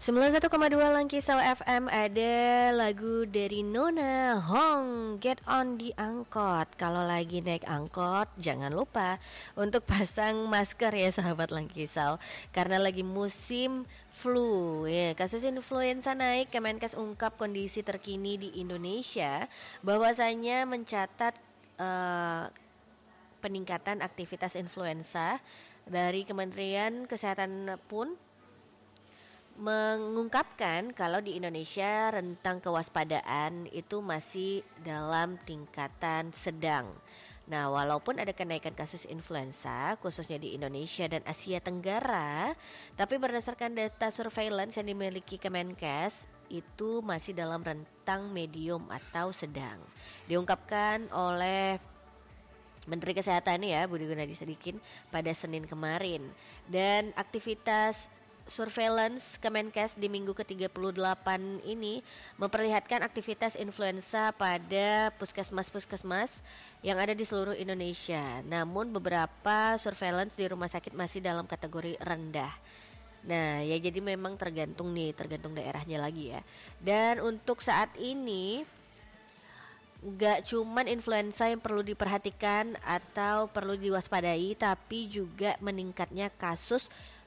91,2 Langkisau FM, ada lagu dari Nona Hong, Get On di angkot. Kalau lagi naik angkot jangan lupa untuk pasang masker ya sahabat Langkisau, karena lagi musim flu ya. Kasus influenza naik. Kemenkes ungkap kondisi terkini di Indonesia, bahwasanya mencatat peningkatan aktivitas influenza. Dari Kementerian Kesehatan pun mengungkapkan kalau di Indonesia rentang kewaspadaan itu masih dalam tingkatan sedang. Nah, walaupun ada kenaikan kasus influenza khususnya di Indonesia dan Asia Tenggara, tapi berdasarkan data surveillance yang dimiliki Kemenkes itu masih dalam rentang medium atau sedang. Diungkapkan oleh Menteri Kesehatan ya, Budi Gunadi Sadikin pada Senin kemarin. Dan aktivitas surveillance Kemenkes di minggu ke-38 ini memperlihatkan aktivitas influenza pada puskesmas-puskesmas yang ada di seluruh Indonesia. Namun beberapa surveillance di rumah sakit masih dalam kategori rendah. Nah, ya jadi memang tergantung daerahnya lagi ya. Dan untuk saat ini gak cuman influenza yang perlu diperhatikan atau perlu diwaspadai, tapi juga meningkatnya kasus